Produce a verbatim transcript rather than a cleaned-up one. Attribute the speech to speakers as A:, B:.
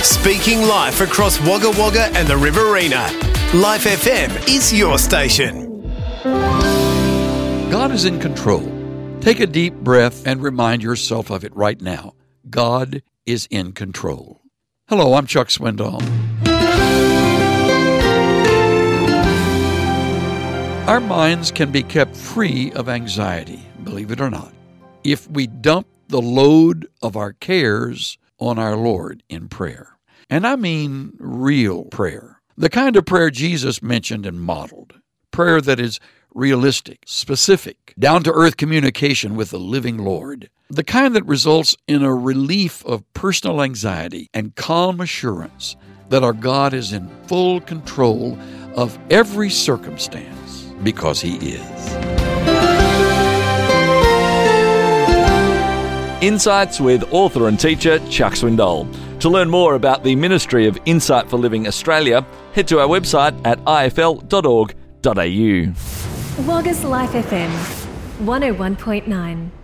A: Speaking life across Wagga Wagga and the Riverina. Life F M is your station.
B: God is in control. Take a deep breath and remind yourself of it right now. God is in control. Hello, I'm Chuck Swindoll. Our minds can be kept free of anxiety, believe it or not, if we dump the load of our cares on our Lord in prayer. And I mean real prayer. The kind of prayer Jesus mentioned and modeled. Prayer that is realistic, specific, down-to-earth communication with the living Lord. The kind that results in a relief of personal anxiety and calm assurance that our God is in full control of every circumstance because He is.
C: Insights with author and teacher Chuck Swindoll. To learn more about the Ministry of Insight for Living Australia, head to our website at i f l dot org dot a u.
D: Wagga's Life F M, one oh one point nine.